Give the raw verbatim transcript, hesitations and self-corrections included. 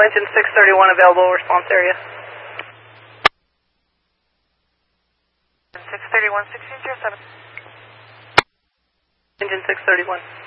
engine six thirty-one available response area. six thirty-one, sixteen zero seven. Engine six thirty-one.